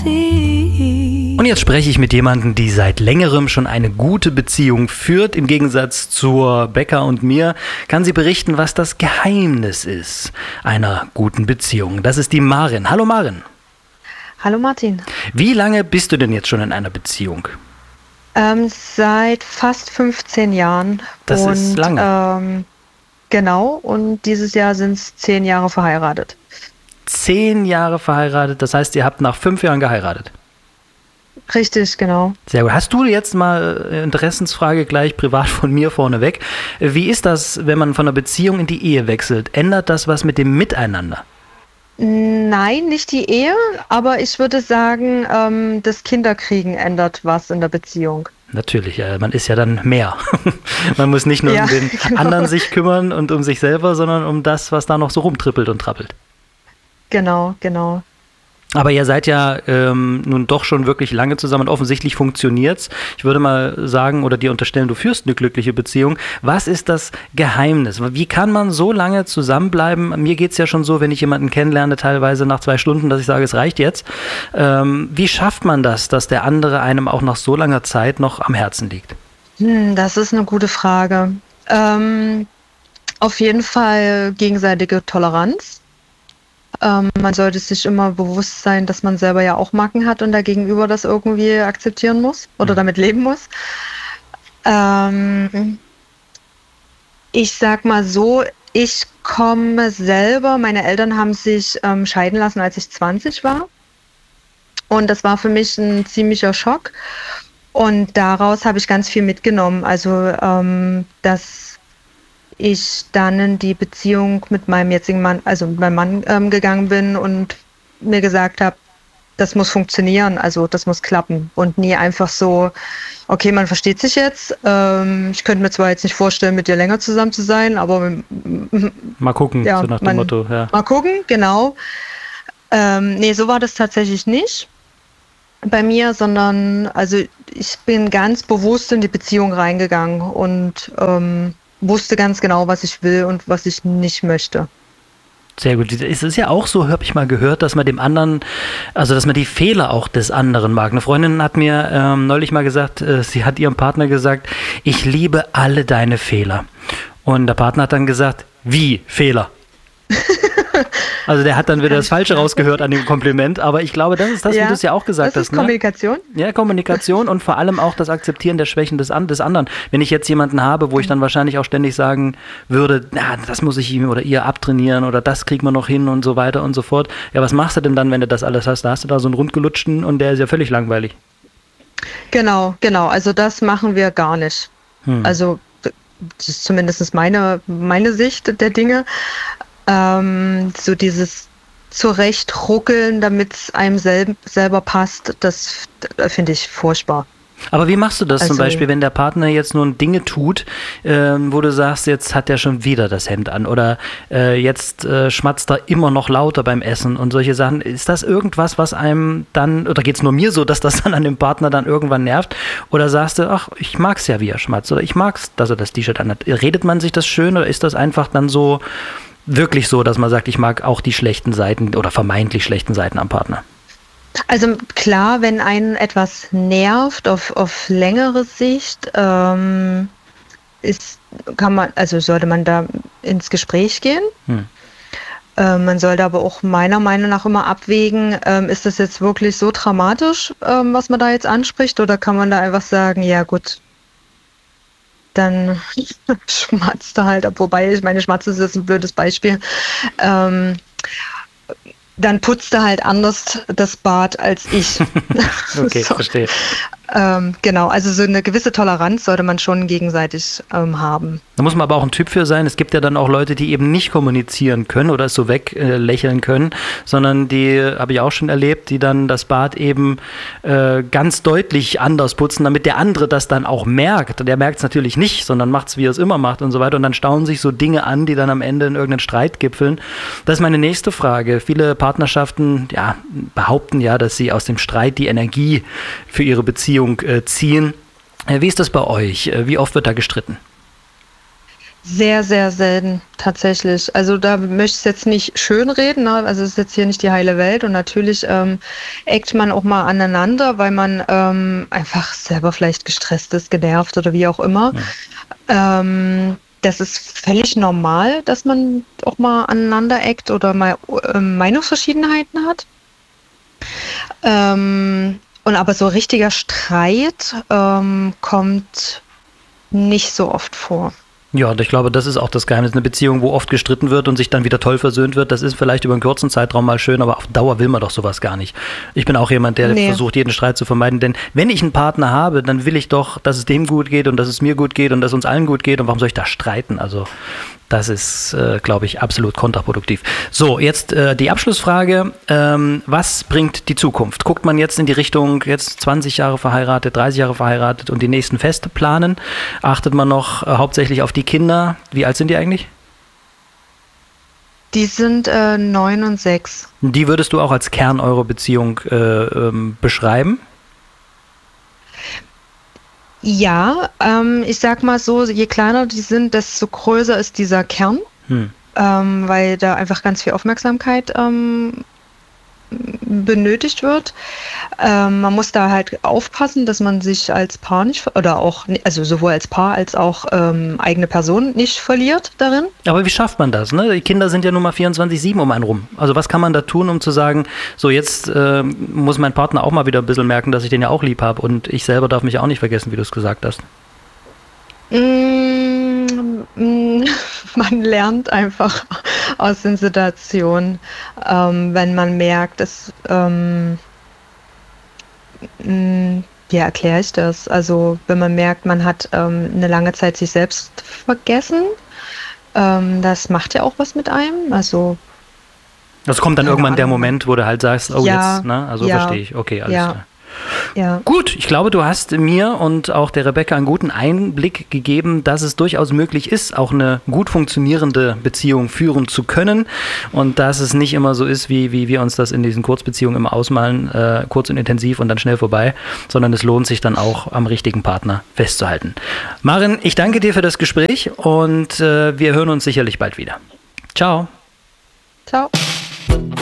Und jetzt spreche ich mit jemandem, die seit längerem schon eine gute Beziehung führt. Im Gegensatz zur Becca und mir kann sie berichten, was das Geheimnis ist einer guten Beziehung. Das ist die Marin. Hallo Marin. Hallo Martin. Wie lange bist du denn jetzt schon in einer Beziehung? Seit fast 15 Jahren. Das ist lange. Genau, und dieses Jahr sind es 10 Jahre verheiratet. 10 Jahre verheiratet, das heißt, ihr habt nach 5 Jahren geheiratet? Richtig, genau. Sehr gut. Hast du jetzt mal Interessensfrage gleich privat von mir vorneweg? Wie ist das, wenn man von einer Beziehung in die Ehe wechselt? Ändert das was mit dem Miteinander? Nein, nicht die Ehe, aber ich würde sagen, das Kinderkriegen ändert was in der Beziehung. Natürlich, man ist ja dann mehr. Man muss nicht nur um den anderen sich kümmern und um sich selber, sondern um das, was da noch so rumtrippelt und trappelt. Genau, genau. Aber ihr seid ja nun doch schon wirklich lange zusammen und offensichtlich funktioniert's. Ich würde mal sagen oder dir unterstellen, du führst eine glückliche Beziehung. Was ist das Geheimnis? Wie kann man so lange zusammenbleiben? Mir geht's ja schon so, wenn ich jemanden kennenlerne, teilweise nach 2 Stunden, dass ich sage, es reicht jetzt. Wie schafft man das, dass der andere einem auch nach so langer Zeit noch am Herzen liegt? Das ist eine gute Frage. Auf jeden Fall gegenseitige Toleranz. Man sollte sich immer bewusst sein, dass man selber ja auch Macken hat und der Gegenüber das irgendwie akzeptieren muss oder damit leben muss. Ich sag mal so, ich komme selber, meine Eltern haben sich scheiden lassen, als ich 20 war. Und das war für mich ein ziemlicher Schock. Und daraus habe ich ganz viel mitgenommen. Also, dass ich dann in die Beziehung mit meinem jetzigen Mann, also mit meinem Mann gegangen bin und mir gesagt habe, das muss funktionieren, also das muss klappen und nie einfach so, okay, man versteht sich jetzt, ich könnte mir zwar jetzt nicht vorstellen, mit dir länger zusammen zu sein, aber mal gucken, ja, so nach dem Motto. Ja. Mal gucken, genau. Nee, so war das tatsächlich nicht bei mir, sondern also ich bin ganz bewusst in die Beziehung reingegangen und wusste ganz genau, was ich will und was ich nicht möchte. Sehr gut. Es ist ja auch so, habe ich mal gehört, dass man dem anderen, also dass man die Fehler auch des anderen mag. Eine Freundin hat mir neulich mal gesagt, sie hat ihrem Partner gesagt, ich liebe alle deine Fehler. Und der Partner hat dann gesagt, wie Fehler? Also der hat dann wieder das Falsche rausgehört an dem Kompliment, aber ich glaube, das ist das, wie du es ja auch gesagt hast. Das ist Kommunikation. Ne? Ja, Kommunikation und vor allem auch das Akzeptieren der Schwächen des anderen. Wenn ich jetzt jemanden habe, wo ich dann wahrscheinlich auch ständig sagen würde, na, das muss ich ihm oder ihr abtrainieren oder das kriegt man noch hin und so weiter und so fort. Ja, was machst du denn dann, wenn du das alles hast? Da hast du da so einen Rundgelutschten und der ist ja völlig langweilig. Genau. Also das machen wir gar nicht. Also das ist zumindest meine Sicht der Dinge. So dieses Zurechtruckeln, damit es einem selber passt, das finde ich furchtbar. Aber wie machst du das zum Beispiel, wenn der Partner jetzt nun Dinge tut, wo du sagst, jetzt hat er schon wieder das Hemd an oder jetzt schmatzt er immer noch lauter beim Essen und solche Sachen. Ist das irgendwas, was einem dann, oder geht es nur mir so, dass das dann an dem Partner dann irgendwann nervt? Oder sagst du, ach, ich mag's ja, wie er schmatzt oder ich mag's, dass er das T-Shirt anhat. Redet man sich das schön oder ist das einfach dann so wirklich so, dass man sagt, ich mag auch die schlechten Seiten oder vermeintlich schlechten Seiten am Partner? Also klar, wenn einen etwas nervt auf längere Sicht, sollte man da ins Gespräch gehen. Man sollte aber auch meiner Meinung nach immer abwägen, ist das jetzt wirklich so dramatisch, was man da jetzt anspricht, oder kann man da einfach sagen, ja gut, dann schmatzt er halt, wobei ich meine, Schmatze ist jetzt ein blödes Beispiel, dann putzt er halt anders das Bad als ich. Okay, so. Verstehe. Genau, also so eine gewisse Toleranz sollte man schon gegenseitig haben. Da muss man aber auch ein Typ für sein. Es gibt ja dann auch Leute, die eben nicht kommunizieren können oder es so weglächeln können, sondern die, habe ich auch schon erlebt, die dann das Bad eben ganz deutlich anders putzen, damit der andere das dann auch merkt. Der merkt es natürlich nicht, sondern macht es, wie er es immer macht und so weiter. Und dann stauen sich so Dinge an, die dann am Ende in irgendeinen Streit gipfeln. Das ist meine nächste Frage. Viele Partnerschaften behaupten ja, dass sie aus dem Streit die Energie für ihre Beziehung ziehen. Wie ist das bei euch? Wie oft wird da gestritten? Sehr, sehr selten, tatsächlich. Also da möchte ich es jetzt nicht schönreden, ne? Also es ist jetzt hier nicht die heile Welt und natürlich eckt man auch mal aneinander, weil man einfach selber vielleicht gestresst ist, genervt oder wie auch immer. Ja. Das ist völlig normal, dass man auch mal aneinander eckt oder mal Meinungsverschiedenheiten hat. Und aber so richtiger Streit kommt nicht so oft vor. Ja, und ich glaube, das ist auch das Geheimnis. Eine Beziehung, wo oft gestritten wird und sich dann wieder toll versöhnt wird, das ist vielleicht über einen kurzen Zeitraum mal schön, aber auf Dauer will man doch sowas gar nicht. Ich bin auch jemand, der versucht, jeden Streit zu vermeiden, denn wenn ich einen Partner habe, dann will ich doch, dass es dem gut geht und dass es mir gut geht und dass es uns allen gut geht und warum soll ich da streiten? Also das ist, glaube ich, absolut kontraproduktiv. So, jetzt die Abschlussfrage. Was bringt die Zukunft? Guckt man jetzt in die Richtung, jetzt 20 Jahre verheiratet, 30 Jahre verheiratet und die nächsten Feste planen? Achtet man noch hauptsächlich auf die Kinder? Wie alt sind die eigentlich? Die sind 9 und 6. Die würdest du auch als Kern eurer Beziehung beschreiben? Ja, ich sag mal so, je kleiner die sind, desto größer ist dieser Kern, weil da einfach ganz viel Aufmerksamkeit benötigt wird. Man muss da halt aufpassen, dass man sich als Paar nicht, oder auch, also sowohl als Paar als auch eigene Person nicht verliert darin. Aber wie schafft man das? Ne? Die Kinder sind ja nun mal 24/7 um einen rum. Also was kann man da tun, um zu sagen, so jetzt muss mein Partner auch mal wieder ein bisschen merken, dass ich den ja auch lieb habe und ich selber darf mich auch nicht vergessen, wie du es gesagt hast. Man lernt einfach aus den Situationen, wenn man merkt, dass, wie erkläre ich das? Also wenn man merkt, man hat eine lange Zeit sich selbst vergessen, das macht ja auch was mit einem. Also das kommt dann irgendwann der Moment, wo du halt sagst, oh ja, jetzt, ne? Also ja, verstehe ich, okay, alles klar. Ja. Gut, ich glaube, du hast mir und auch der Rebecca einen guten Einblick gegeben, dass es durchaus möglich ist, auch eine gut funktionierende Beziehung führen zu können und dass es nicht immer so ist, wie wir uns das in diesen Kurzbeziehungen immer ausmalen, kurz und intensiv und dann schnell vorbei, sondern es lohnt sich dann auch am richtigen Partner festzuhalten. Maren, ich danke dir für das Gespräch und wir hören uns sicherlich bald wieder. Ciao. Ciao.